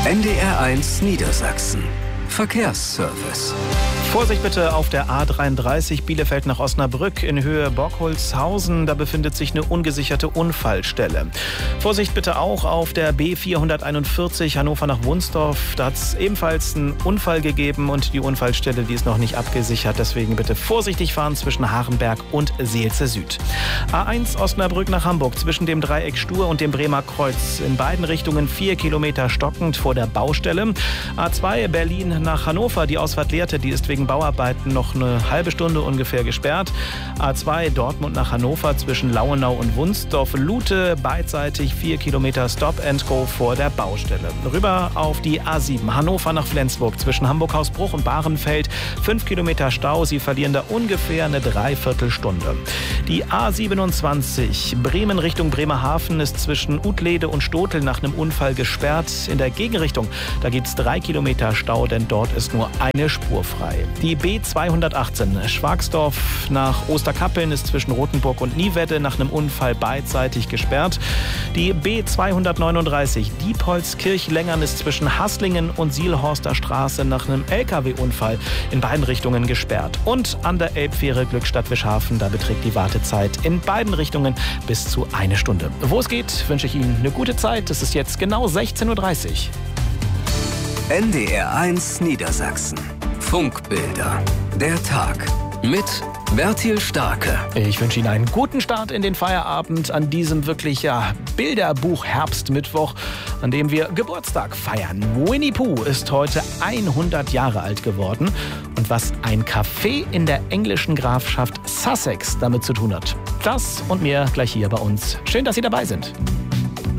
NDR1 Niedersachsen. Verkehrsservice. Vorsicht bitte auf der A33 Bielefeld nach Osnabrück in Höhe Borkholzhausen. Da befindet sich eine ungesicherte Unfallstelle. Vorsicht bitte auch auf der B441 Hannover nach Wunsdorf. Da hat es ebenfalls einen Unfall gegeben und die Unfallstelle, die ist noch nicht abgesichert. Deswegen bitte vorsichtig fahren zwischen Harenberg und Seelze Süd. A1 Osnabrück nach Hamburg zwischen dem Dreieck Stur und dem Bremer Kreuz. In beiden Richtungen 4 Kilometer stockend vor der Baustelle. A2 Berlin nach Hannover. Die Ausfahrt Lehrte, die ist wegen Bauarbeiten noch eine halbe Stunde ungefähr gesperrt. A2 Dortmund nach Hannover zwischen Lauenau und Wunsdorf-Lute. Beidseitig 4 Kilometer Stop and Go vor der Baustelle. Rüber auf die A7 Hannover nach Flensburg zwischen Hamburg-Hausbruch und Bahrenfeld. 5 Kilometer Stau. Sie verlieren da ungefähr eine Dreiviertelstunde. Die A27 Bremen Richtung Bremerhaven ist zwischen Utlede und Stotel nach einem Unfall gesperrt. In der Gegenrichtung, da gibt es 3 Kilometer Stau, denn dort ist nur eine Spur frei. Die B218 Schwagsdorf nach Osterkappeln ist zwischen Rothenburg und Niewedde nach einem Unfall beidseitig gesperrt. Die B239 Diepholzkirch-Längern ist zwischen Haslingen und Sielhorster Straße nach einem LKW-Unfall in beiden Richtungen gesperrt. Und an der Elbfähre Glückstadt-Wischhafen, da beträgt die Wartezeit in beiden Richtungen bis zu 1 Stunde. Wo es geht, wünsche ich Ihnen eine gute Zeit. Es ist jetzt genau 16:30 Uhr. NDR1 Niedersachsen. Funkbilder. Der Tag. Mit Bertil Starke. Ich wünsche Ihnen einen guten Start in den Feierabend an diesem wirklich Bilderbuch-Herbstmittwoch, an dem wir Geburtstag feiern. Winnie Pooh ist heute 100 Jahre alt geworden. Und was ein Café in der englischen Grafschaft Sussex damit zu tun hat, das und mehr gleich hier bei uns. Schön, dass Sie dabei sind.